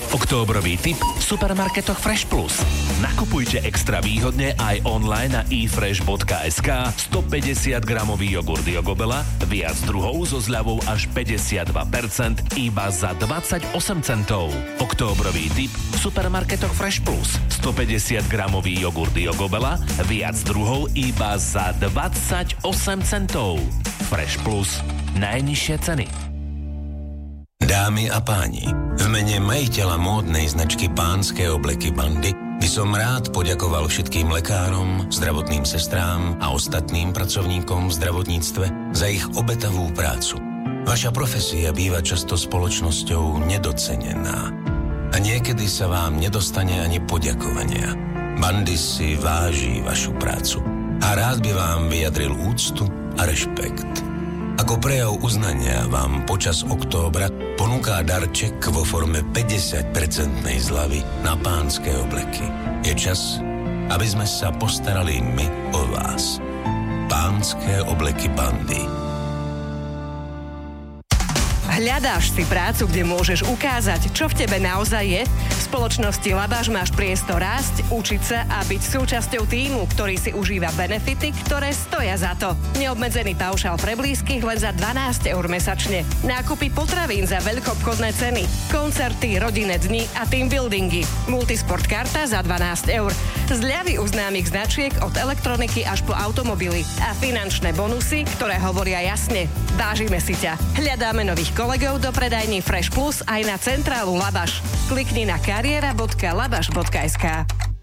Októbrový tip v supermarketoch Fresh Plus. Nakupujte extra výhodne aj online na efresh.sk. 150 gramový jogurt Jogobela, viac druhov so zľavou až 52% iba za 28 centov. Októbrový tip v supermarketoch Fresh Plus. 150 gramový jogurt Jogobela, viac druhov iba za 28 centov. Fresh Plus. Najnižšie ceny. Dámy a páni, v mene majiteľa módnej značky Pánske obleky Bandy by som rád poďakoval všetkým lekárom, zdravotným sestrám a ostatným pracovníkom v zdravotníctve za ich obetavú prácu. Vaša profesia býva často spoločnosťou nedocenená a niekedy sa vám nedostane ani poďakovania. Bandy si váži vašu prácu a rád by vám vyjadril úctu a rešpekt. Ako prejav uznania vám počas októbra ponúka darček vo forme 50% zľavy na Pánske obleky. Je čas, aby sme sa postarali my o vás. Pánske obleky Bandy. Hľadáš si prácu, kde môžeš ukázať, čo v tebe naozaj je? V spoločnosti Labaš máš priestor rásť, učiť sa a byť súčasťou tímu, ktorý si užíva benefity, ktoré stoja za to. Neobmedzený paušál pre blízkych len za 12 eur mesačne. Nákupy potravín za veľkoobchodné ceny. Koncerty, rodinné dni a team buildingy. Multisport karta za 12 eur. Zľavy u známych značiek od elektroniky až po automobily. A finančné bonusy, ktoré hovoria jasne. Vážime si ťa. Hľadáme nových kolegov do predajní Fresh Plus aj na centrálu Labaš. Klikni na kariéra.labaš.sk.